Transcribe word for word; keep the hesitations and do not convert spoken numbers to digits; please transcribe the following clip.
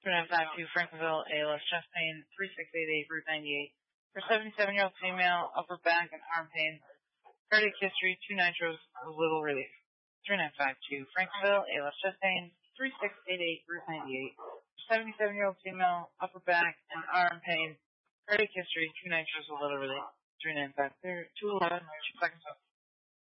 two nine five two Franklinville, A L S chest pain, three six eight eight Route ninety-eight. For seventy-seven-year-old female, upper back and arm pain, cardiac history, two nitros, little relief. three nine five two Franklinville, A L S chest pain, three six eight eight Route ninety-eight. seventy-seven-year-old female, upper back and arm pain, cardiac history, two nitros, a little relief. three nine five two eleven, two seconds up.